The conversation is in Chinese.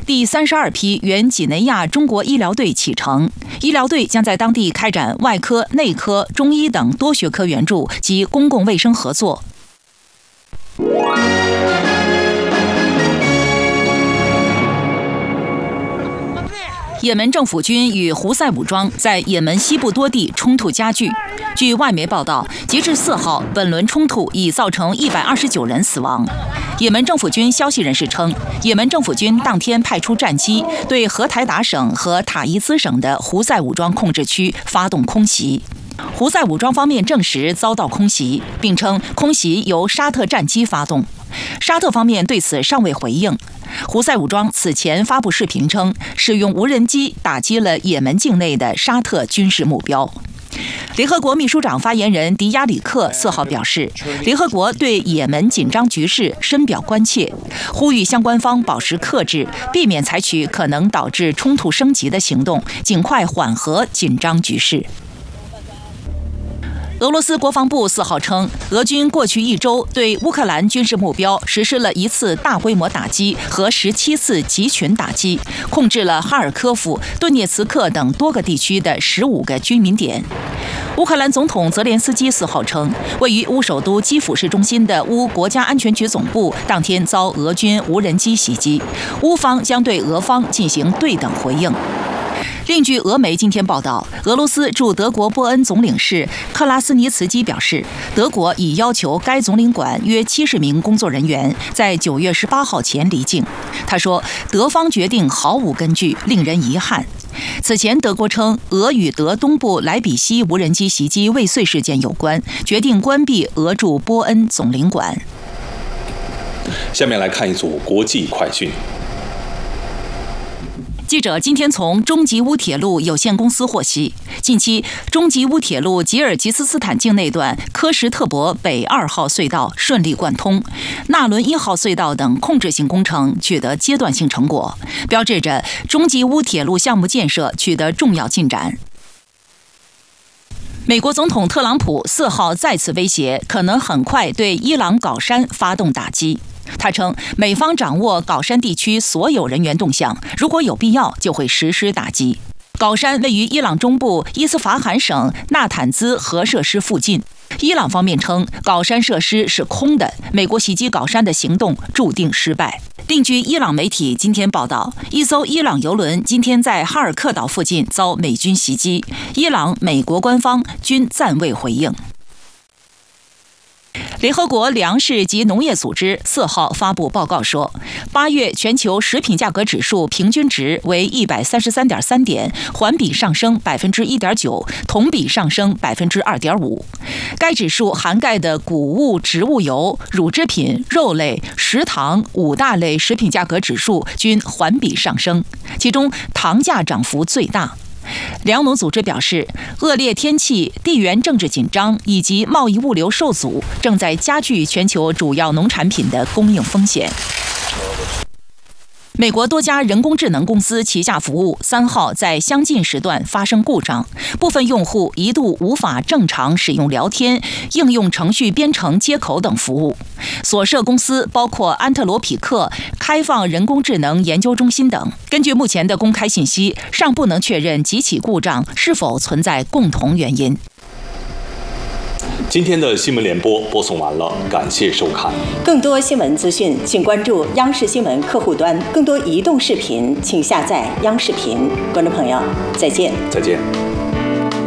第32批原几内亚中国医疗队启程，医疗队将在当地开展外科、内科、中医等多学科援助及公共卫生合作。也门政府军与胡塞武装在也门西部多地冲突加剧。据外媒报道，截至4号，本轮冲突已造成129人死亡。也门政府军消息人士称，也门政府军当天派出战机对荷台达省和塔伊兹省的胡塞武装控制区发动空袭。胡塞武装方面证实遭到空袭，并称空袭由沙特战机发动。沙特方面对此尚未回应。胡塞武装此前发布视频称，使用无人机打击了也门境内的沙特军事目标。联合国秘书长发言人迪亚里克4号表示，联合国对也门紧张局势深表关切，呼吁相关方保持克制，避免采取可能导致冲突升级的行动，尽快缓和紧张局势。俄罗斯国防部4号称，俄军过去1周对乌克兰军事目标实施了1次大规模打击和17次集群打击，控制了哈尔科夫、顿涅茨克等多个地区的15个居民点。乌克兰总统泽连斯基4号称，位于乌首都基辅市中心的乌国家安全局总部当天遭俄军无人机袭击，乌方将对俄方进行对等回应。另据俄媒今天报道，俄罗斯驻德国波恩总领事克拉斯尼茨基表示，德国已要求该总领馆约70名工作人员在9月18号前离境。他说，德方决定毫无根据，令人遗憾。此前，德国称俄与德东部莱比锡无人机袭击未遂事件有关，决定关闭俄驻波恩总领馆。 下面来看一组国际快讯。 记者今天从中吉乌铁路有限公司获悉，近期中吉乌铁路吉尔吉斯斯坦境内段科什特伯北2号隧道顺利贯通，纳伦1号隧道等控制性工程取得阶段性成果，标志着中吉乌铁路项目建设取得重要进展。美国总统特朗普4号再次威胁，可能很快对伊朗镐山发动打击。他称，美方掌握镐山地区所有人员动向，如果有必要，就会实施打击。镐山位于伊朗中部伊斯法罕省纳坦兹核设施附近。伊朗方面称，镐山设施是空的，美国袭击镐山的行动注定失败。另据伊朗媒体今天报道，一艘伊朗邮轮今天在哈尔克岛附近遭美军袭击，伊朗、美国官方均暂未回应。联合国粮食及农业组织4号发布报告说，8月全球食品价格指数平均值为133.3点，环比上升1.9%，同比上升2.5%。该指数涵盖的谷物、植物油、乳制品、肉类、食糖5大类食品价格指数均环比上升，其中糖价涨幅最大。粮农组织表示，恶劣天气、地缘政治紧张以及贸易物流受阻，正在加剧全球主要农产品的供应风险。美国多家人工智能公司旗下服务3号在相近时段发生故障，部分用户一度无法正常使用聊天、应用程序编程接口等服务。所涉公司包括安特罗匹克、开放人工智能研究中心等。根据目前的公开信息，尚不能确认几起故障是否存在共同原因。 今天的新闻联播播送完了，感谢收看。 更多新闻资讯，请关注央视新闻客户端。更多移动视频，请下载央视频。观众朋友，再见。 再见。